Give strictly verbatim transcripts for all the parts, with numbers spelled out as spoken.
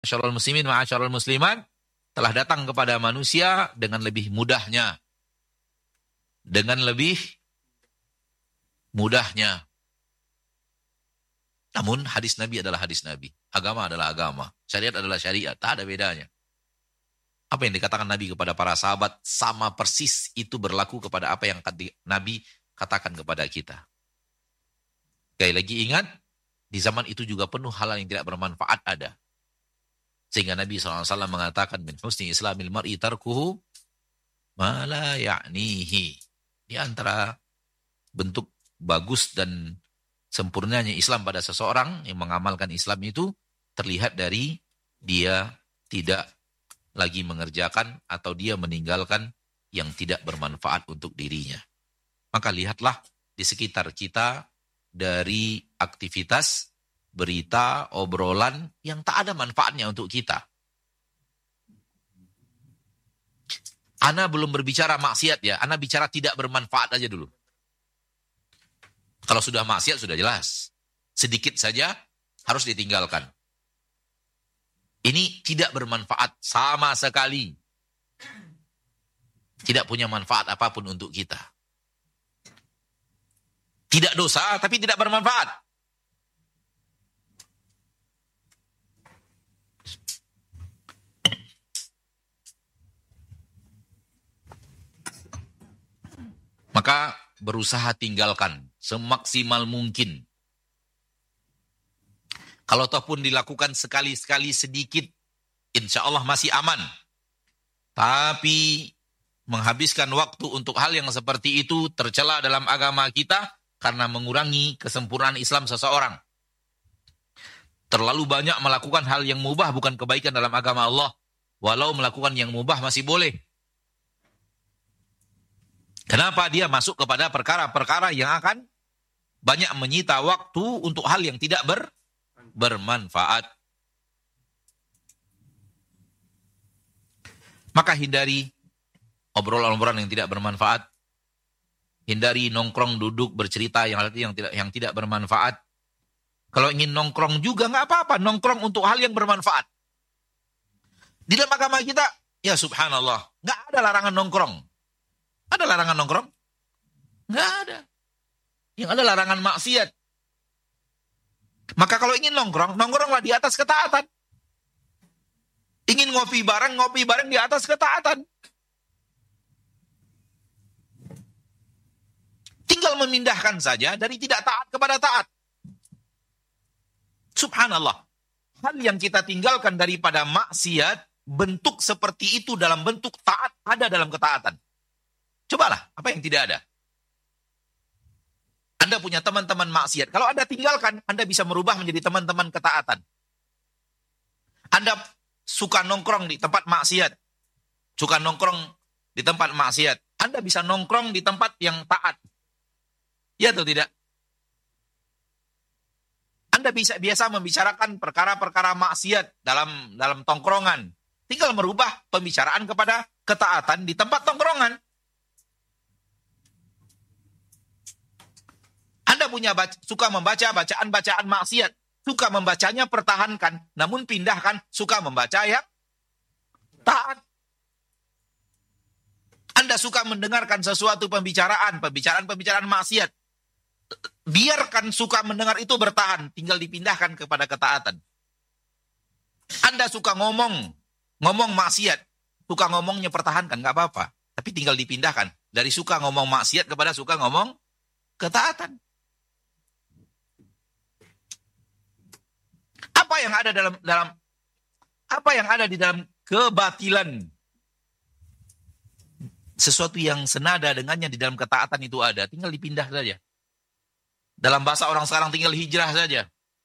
Ma'asyiral muslimin, ma'asyiral muslimat, telah datang kepada manusia dengan lebih mudahnya. Dengan lebih mudahnya. Namun hadis Nabi adalah hadis Nabi. Agama adalah agama. Syariat adalah syariat. Tak ada bedanya. Apa yang dikatakan Nabi kepada para sahabat sama persis itu berlaku kepada apa yang Nabi katakan kepada kita. Sekali lagi ingat, di zaman itu juga penuh hal yang tidak bermanfaat ada. Sehingga Nabi shallallahu alaihi wasallam mengatakan, min husni islamil mar'i tarkuhu ma la ya'nihi. Di antara bentuk bagus dan sempurnanya Islam pada seseorang yang mengamalkan Islam itu terlihat dari dia tidak lagi mengerjakan atau dia meninggalkan yang tidak bermanfaat untuk dirinya. Maka lihatlah di sekitar kita dari aktivitas, berita, obrolan yang tak ada manfaatnya untuk kita. Ana belum berbicara maksiat ya, Ana bicara tidak bermanfaat aja dulu. Kalau sudah maksiat sudah jelas. Sedikit saja harus ditinggalkan. Ini tidak bermanfaat sama sekali. Tidak punya manfaat apapun untuk kita. Tidak dosa tapi tidak bermanfaat. Maka berusaha tinggalkan semaksimal mungkin. Kalau toh pun dilakukan sekali-sekali sedikit, insya Allah masih aman. Tapi menghabiskan waktu untuk hal yang seperti itu tercela dalam agama kita karena mengurangi kesempurnaan Islam seseorang. Terlalu banyak melakukan hal yang mubah bukan kebaikan dalam agama Allah. Walau melakukan yang mubah masih boleh. Kenapa? Dia masuk kepada perkara-perkara yang akan banyak menyita waktu untuk hal yang tidak ber, bermanfaat. Maka hindari obrolan-obrolan yang tidak bermanfaat. Hindari nongkrong, duduk, bercerita yang yang tidak yang tidak bermanfaat. Kalau ingin nongkrong juga nggak apa-apa, nongkrong untuk hal yang bermanfaat. Di dalam agama kita, ya subhanallah, nggak ada larangan nongkrong. Ada larangan nongkrong? Nggak ada. Yang ada larangan maksiat. Maka kalau ingin nongkrong, nongkronglah di atas ketaatan. Ingin ngopi bareng, ngopi bareng di atas ketaatan. Tinggal memindahkan saja dari tidak taat kepada taat. Subhanallah. Hal yang kita tinggalkan daripada maksiat, bentuk seperti itu dalam bentuk taat ada dalam ketaatan. Cobalah, apa yang tidak ada? Anda punya teman-teman maksiat. Kalau Anda tinggalkan, Anda bisa merubah menjadi teman-teman ketaatan. Anda suka nongkrong di tempat maksiat. Suka nongkrong di tempat maksiat. Anda bisa nongkrong di tempat yang taat. Ya atau tidak? Anda bisa biasa membicarakan perkara-perkara maksiat dalam dalam tongkrongan. Tinggal merubah pembicaraan kepada ketaatan di tempat tongkrongan. Anda punya baca, suka membaca bacaan-bacaan maksiat. Suka membacanya, pertahankan. Namun pindahkan, suka membaca yang taat. Anda suka mendengarkan sesuatu pembicaraan, pembicaraan-pembicaraan maksiat. Biarkan suka mendengar itu bertahan. Tinggal dipindahkan kepada ketaatan. Anda suka ngomong, ngomong maksiat. Suka ngomongnya pertahankan, nggak apa-apa. Tapi tinggal dipindahkan. Dari suka ngomong maksiat kepada suka ngomong ketaatan. Apa yang ada dalam dalam apa yang ada di dalam kebatilan? Sesuatu yang senada dengannya di dalam ketaatan itu ada, tinggal dipindah saja. Dalam bahasa orang sekarang tinggal hijrah saja.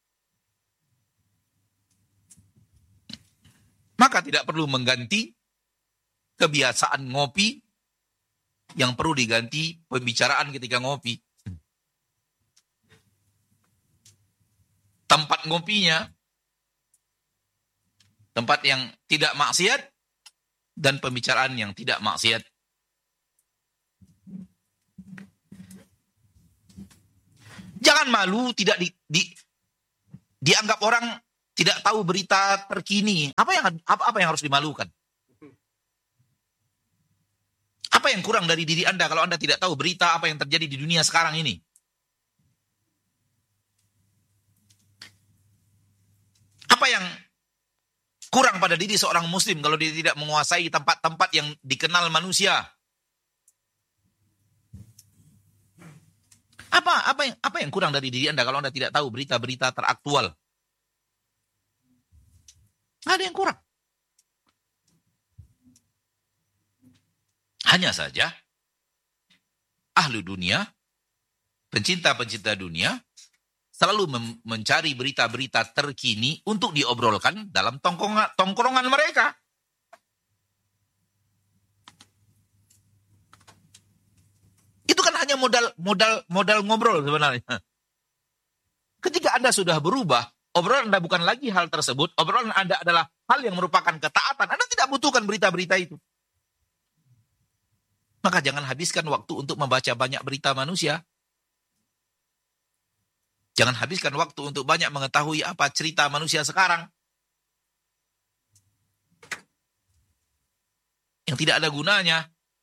Maka tidak perlu mengganti kebiasaan ngopi, yang perlu diganti pembicaraan ketika ngopi. Tempat ngopinya, tempat yang tidak maksiat, dan pembicaraan yang tidak maksiat. Jangan malu, tidak di, di, dianggap orang tidak tahu berita terkini, apa yang apa, apa yang harus dimalukan? Apa yang kurang dari diri Anda kalau Anda tidak tahu berita apa yang terjadi di dunia sekarang ini? Apa yang kurang pada diri seorang muslim kalau dia tidak menguasai tempat-tempat yang dikenal manusia? Apa apa yang apa yang kurang dari diri Anda kalau Anda tidak tahu berita-berita teraktual? Nggak ada yang kurang. Hanya saja ahlu dunia, pencinta-pencinta dunia selalu mencari berita-berita terkini untuk diobrolkan dalam tongkrongan, tongkrongan mereka. Itu kan hanya modal modal modal ngobrol sebenarnya. Ketika Anda sudah berubah, obrolan Anda bukan lagi hal tersebut, obrolan Anda adalah hal yang merupakan ketaatan. Anda tidak butuhkan berita-berita itu. Maka jangan habiskan waktu untuk membaca banyak berita manusia. Jangan habiskan waktu untuk banyak mengetahui apa cerita manusia sekarang. Yang tidak ada gunanya.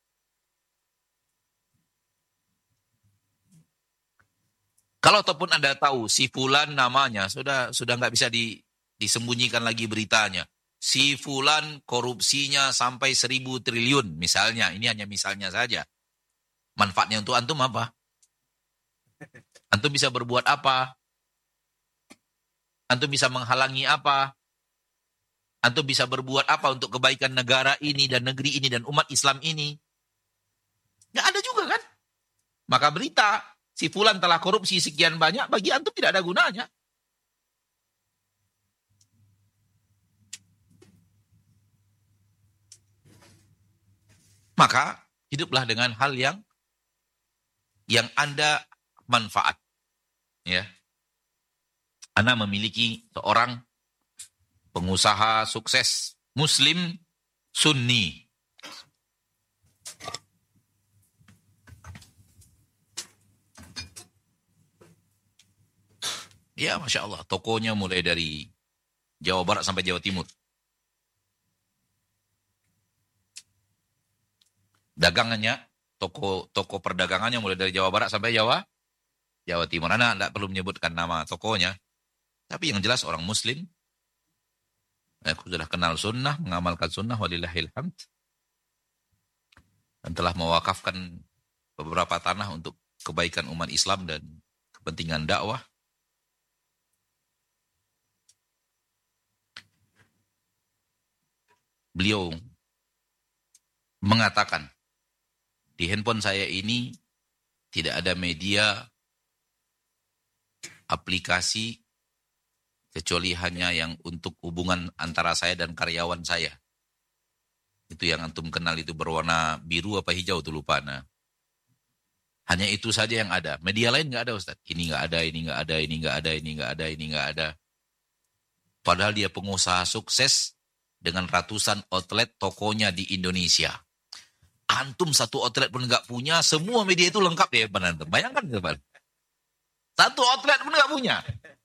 Kalau ataupun Anda tahu si fulan namanya, sudah sudah nggak bisa di, disembunyikan lagi beritanya. Si fulan korupsinya sampai seribu triliun misalnya. Ini hanya misalnya saja. Manfaatnya untuk antum apa? Antum bisa berbuat apa? Antum bisa menghalangi apa? Antum bisa berbuat apa untuk kebaikan negara ini dan negeri ini dan umat Islam ini? Nggak ada juga kan? Maka berita si fulan telah korupsi sekian banyak bagi antum tidak ada gunanya. Maka hiduplah dengan hal yang yang Anda manfaat. Ya. Anda memiliki seorang pengusaha sukses Muslim Sunni. Ya, Masya Allah. Tokonya mulai dari Jawa Barat sampai Jawa Timur. Dagangannya, toko toko perdagangannya mulai dari Jawa Barat sampai Jawa Jawa Timur. Anda tidak perlu menyebutkan nama tokonya. Tapi yang jelas orang Muslim. Aku sudah kenal sunnah, mengamalkan sunnah, walillahil hamd. Dan telah mewakafkan beberapa tanah untuk kebaikan umat Islam dan kepentingan dakwah. Beliau mengatakan, di handphone saya ini tidak ada media, aplikasi, kecuali hanya yang untuk hubungan antara saya dan karyawan saya. Itu yang antum kenal itu berwarna biru apa hijau tuh lupa. Nah. Hanya itu saja yang ada. Media lain nggak ada Ustaz. Ini nggak ada, ini nggak ada, ini nggak ada, ini nggak ada, ini nggak ada. Padahal dia pengusaha sukses dengan ratusan outlet tokonya di Indonesia. Antum satu outlet pun nggak punya, semua media itu lengkap ya, antum. Bayangkan teman. Satu outlet pun nggak punya.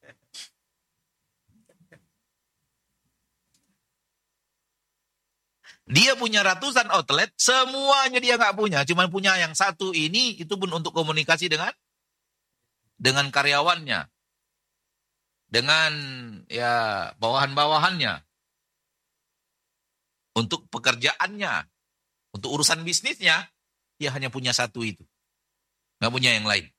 Dia punya ratusan outlet, semuanya dia nggak punya, cuma punya yang satu ini, itu pun untuk komunikasi dengan dengan karyawannya, dengan ya bawahan-bawahannya, untuk pekerjaannya. Untuk urusan bisnisnya, dia hanya punya satu itu. Nggak punya yang lain.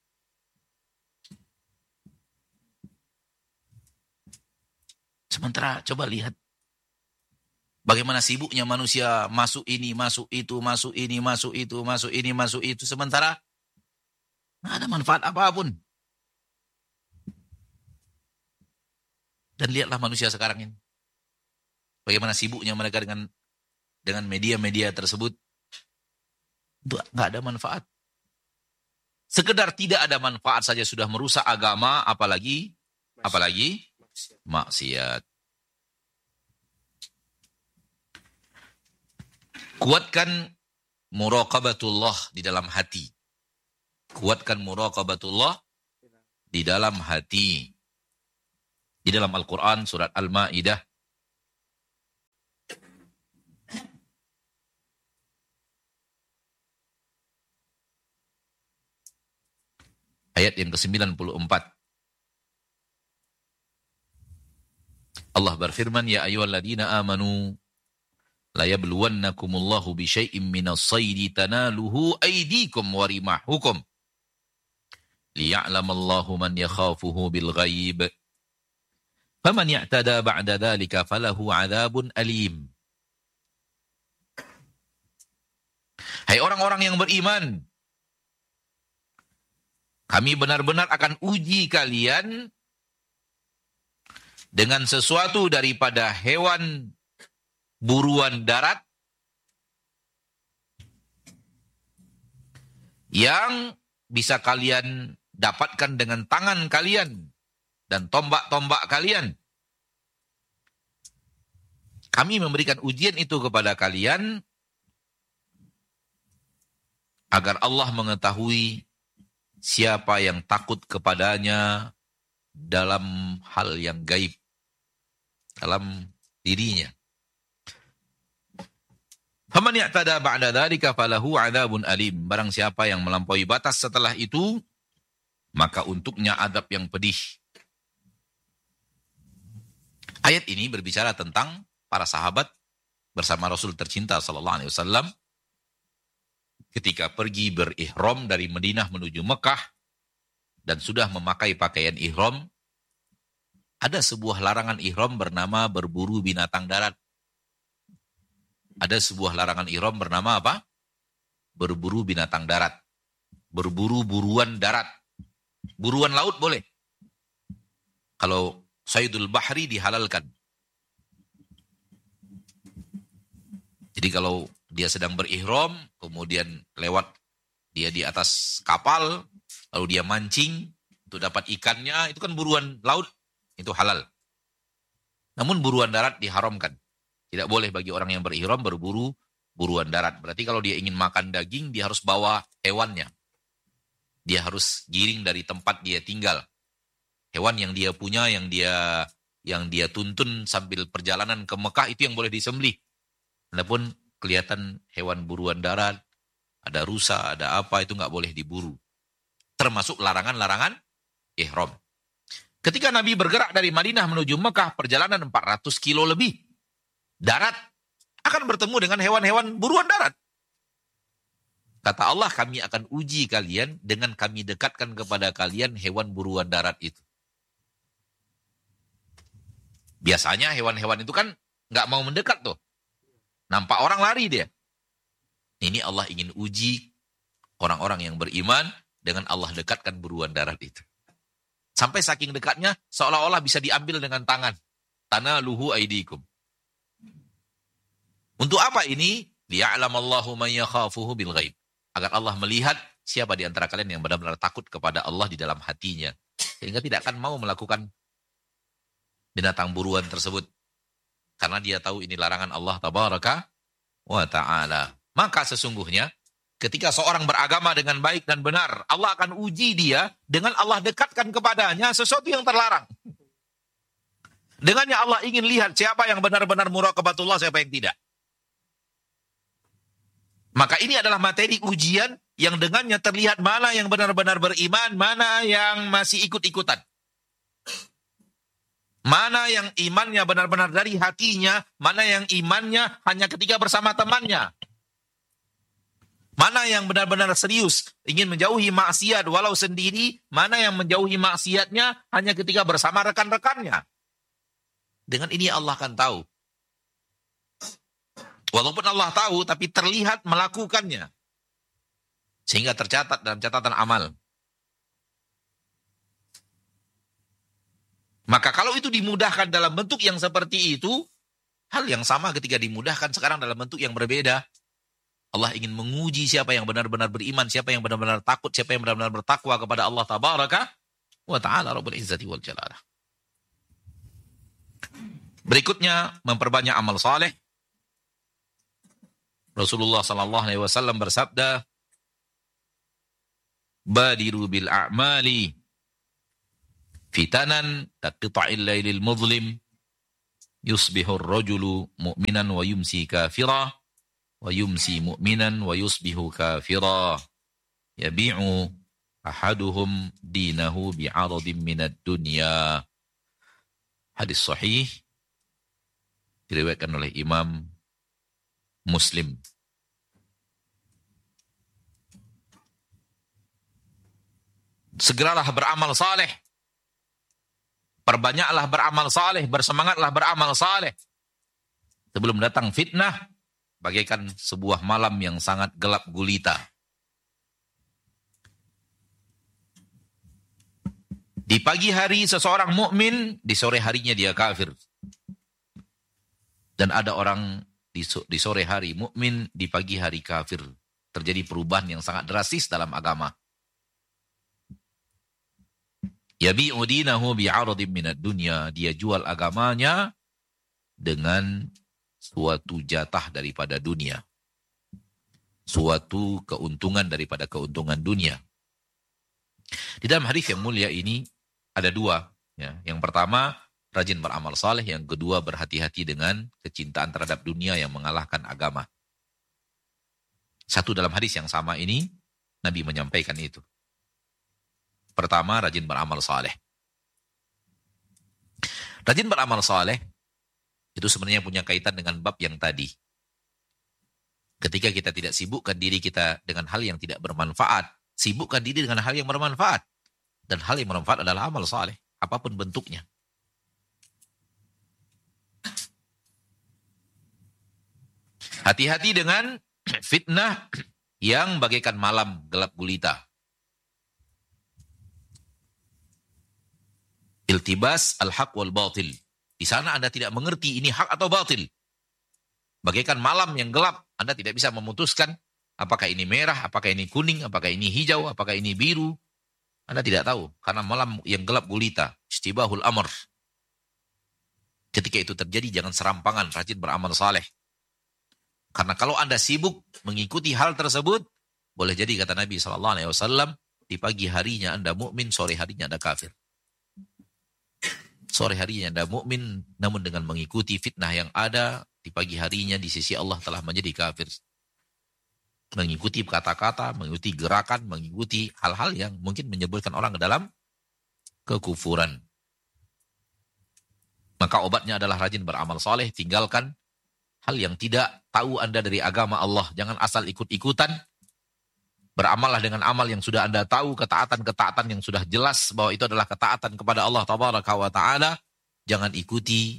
Sementara coba lihat. Bagaimana sibuknya manusia masuk ini, masuk itu, masuk ini, masuk itu, masuk ini, masuk itu. Sementara nggak ada manfaat apapun. Dan lihatlah manusia sekarang ini. Bagaimana sibuknya mereka dengan dengan media-media tersebut. Itu nggak ada manfaat. Sekedar tidak ada manfaat saja sudah merusak agama, apalagi apalagi maksiat. Kuatkan muraqabatullah di dalam hati. Kuatkan muraqabatullah di dalam hati. Di dalam Al-Quran surat Al-Ma'idah ayat yang ke sembilan puluh empat. Allah berfirman, ya ayyuhalladzina amanu la yabluwannakumullahu bi syai'im minas saydi tanaluhu aydikum wa rimahukum liya'lamallahu man yakhafuhu bil ghaib faman ya'tada ba'da dzalika falahu 'adzabun alim. Hai orang-orang yang beriman, kami benar-benar akan uji kalian dengan sesuatu daripada hewan buruan darat yang bisa kalian dapatkan dengan tangan kalian dan tombak-tombak kalian. Kami memberikan ujian itu kepada kalian agar Allah mengetahui siapa yang takut kepadanya dalam hal yang gaib, dalam dirinya. Faman ya'tada ba'da dzalika falahu 'adzabun alim. Barang siapa yang melampaui batas setelah itu, maka untuknya azab yang pedih. Ayat ini berbicara tentang para sahabat bersama Rasul tercinta sallallahu alaihi wasallam ketika pergi berihram dari Madinah menuju Mekah dan sudah memakai pakaian ihram. Ada sebuah larangan ihram bernama berburu binatang darat. Ada sebuah larangan ihram bernama apa? Berburu binatang darat. Berburu buruan darat. Buruan laut boleh. Kalau saydul bahri dihalalkan. Jadi kalau dia sedang berihram, kemudian lewat dia di atas kapal, lalu dia mancing untuk dapat ikannya, itu kan buruan laut. Itu halal. Namun buruan darat diharamkan. Tidak boleh bagi orang yang berihram berburu buruan darat. Berarti kalau dia ingin makan daging, dia harus bawa hewannya. Dia harus giring dari tempat dia tinggal. Hewan yang dia punya, yang dia yang dia tuntun sambil perjalanan ke Mekah, itu yang boleh disembelih. Adapun kelihatan hewan buruan darat, ada rusa, ada apa, itu nggak boleh diburu. Termasuk larangan-larangan ihram. Ketika Nabi bergerak dari Madinah menuju Mekah, perjalanan empat ratus kilo lebih, darat, akan bertemu dengan hewan-hewan buruan darat. Kata Allah, kami akan uji kalian dengan kami dekatkan kepada kalian hewan buruan darat itu. Biasanya hewan-hewan itu kan nggak mau mendekat tuh. Nampak orang lari dia. Ini Allah ingin uji orang-orang yang beriman dengan Allah dekatkan buruan darat itu. Sampai saking dekatnya, seolah-olah bisa diambil dengan tangan. Tanaluhu aidikum. Untuk apa ini? Liya'lamallahu man yakhafuhu bil ghaib. Agar Allah melihat siapa di antara kalian yang benar-benar takut kepada Allah di dalam hatinya. Sehingga tidak akan mau melakukan binatang buruan tersebut. Karena dia tahu ini larangan Allah tabaraka wa ta'ala. Maka sesungguhnya ketika seorang beragama dengan baik dan benar, Allah akan uji dia dengan Allah dekatkan kepadanya sesuatu yang terlarang. Dengannya Allah ingin lihat siapa yang benar-benar muraqabatullah, siapa yang tidak. Maka ini adalah materi ujian yang dengannya terlihat mana yang benar-benar beriman, mana yang masih ikut-ikutan. Mana yang imannya benar-benar dari hatinya, mana yang imannya hanya ketika bersama temannya. Mana yang benar-benar serius ingin menjauhi maksiat walau sendiri, mana yang menjauhi maksiatnya hanya ketika bersama rekan-rekannya. Dengan ini Allah akan tahu. Walaupun Allah tahu, tapi terlihat melakukannya. Sehingga tercatat dalam catatan amal. Maka kalau itu dimudahkan dalam bentuk yang seperti itu, hal yang sama ketika dimudahkan sekarang dalam bentuk yang berbeda. Allah ingin menguji siapa yang benar-benar beriman, siapa yang benar-benar takut, siapa yang benar-benar bertakwa kepada Allah tabaraka wa ta'ala rabbul izzati wal jalalah. Berikutnya, memperbanyak amal saleh. Rasulullah sallallahu alaihi wasallam bersabda, "Badiru bil a'mali Fitanan kaqita'il lailil mudlim yusbihur rajulu mu'minan wa yumsi kafira wa yumsi mu'minan wa yusbihu kafira yabi'u ahaduhum dinahu bi'aradin minad dunya. Hadis sahih diriwayatkan oleh Imam Muslim. Segeralah beramal saleh. Perbanyaklah beramal saleh, bersemangatlah beramal saleh. Sebelum datang fitnah, bagaikan sebuah malam yang sangat gelap gulita. Di pagi hari seseorang mukmin, di sore harinya dia kafir. Dan ada orang di, di sore hari mukmin, di pagi hari kafir. Terjadi perubahan yang sangat drastis dalam agama. Yabi'u dinahu bi'aradin minad dunya. Dia jual agamanya dengan suatu jatah daripada dunia. Suatu keuntungan daripada keuntungan dunia. Di dalam hadis yang mulia ini ada dua. Ya. Yang pertama, rajin beramal saleh. Yang kedua, berhati-hati dengan kecintaan terhadap dunia yang mengalahkan agama. Satu dalam hadis yang sama ini, Nabi menyampaikan itu. Pertama, rajin beramal saleh. Rajin beramal saleh itu sebenarnya punya kaitan dengan bab yang tadi. Ketika kita tidak sibukkan diri kita dengan hal yang tidak bermanfaat, sibukkan diri dengan hal yang bermanfaat. Dan hal yang bermanfaat adalah amal saleh, apapun bentuknya. Hati-hati dengan fitnah yang bagaikan malam gelap gulita. Iltibas al-haq wal batil. Di sana Anda tidak mengerti ini hak atau batil. Bagaikan malam yang gelap, Anda tidak bisa memutuskan apakah ini merah, apakah ini kuning, apakah ini hijau, apakah ini biru. Anda tidak tahu, karena malam yang gelap gulita, istibahul amr. Ketika itu terjadi, jangan serampangan, rajin beramal saleh. Karena kalau Anda sibuk mengikuti hal tersebut, boleh jadi kata Nabi shallallahu alaihi wasallam, di pagi harinya Anda mukmin, sore harinya Anda kafir. Sore harinya Anda mukmin, namun dengan mengikuti fitnah yang ada, di pagi harinya di sisi Allah telah menjadi kafir. Mengikuti kata-kata, mengikuti gerakan, mengikuti hal-hal yang mungkin menyebutkan orang ke dalam kekufuran. Maka obatnya adalah rajin beramal saleh, tinggalkan hal yang tidak tahu Anda dari agama Allah. Jangan asal ikut-ikutan. Beramallah dengan amal yang sudah Anda tahu, ketaatan-ketaatan yang sudah jelas bahwa itu adalah ketaatan kepada Allah Tabaraka wa Ta'ala. Jangan ikuti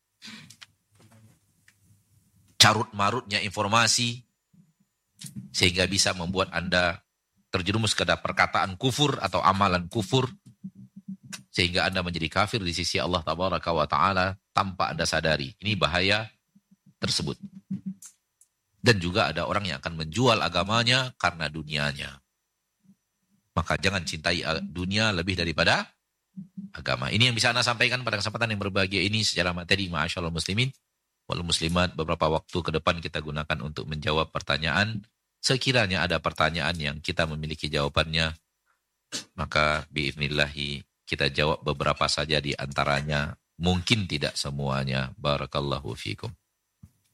carut-marutnya informasi sehingga bisa membuat Anda terjerumus ke dalam perkataan kufur atau amalan kufur sehingga Anda menjadi kafir di sisi Allah Tabaraka wa Ta'ala tanpa Anda sadari. Ini bahaya tersebut. Dan juga ada orang yang akan menjual agamanya karena dunianya. Maka jangan cintai dunia lebih daripada agama. Ini yang bisa Anda sampaikan pada kesempatan yang berbahagia ini secara materi, ma'asyarul muslimin wal muslimat. Beberapa waktu ke depan kita gunakan untuk menjawab pertanyaan. Sekiranya ada pertanyaan yang kita memiliki jawabannya, maka biiznillahi kita jawab beberapa saja di antaranya. Mungkin tidak semuanya. Barakallahu fikum.